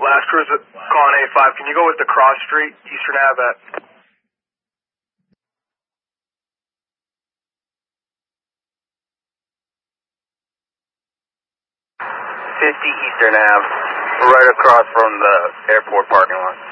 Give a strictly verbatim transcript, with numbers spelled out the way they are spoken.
Last cruise calling A five. Can you go with the cross street, Eastern Ave at fifty Eastern Ave, right across from the airport parking lot.